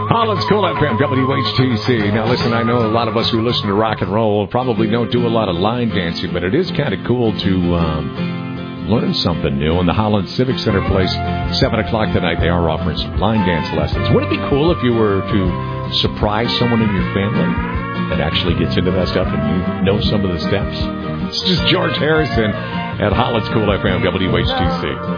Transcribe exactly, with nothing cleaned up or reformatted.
Holland's Cool F M, W H T C. Now, listen, I know a lot of us who listen to rock and roll probably don't do a lot of line dancing, but it is kind of cool to um, learn something new. And the Holland Civic Center place, seven o'clock tonight, they are offering some line dance lessons. Wouldn't it be cool if you were to surprise someone in your family that actually gets into that stuff and you know some of the steps? It's just George Harrison at Holland's Cool F M, W H T C.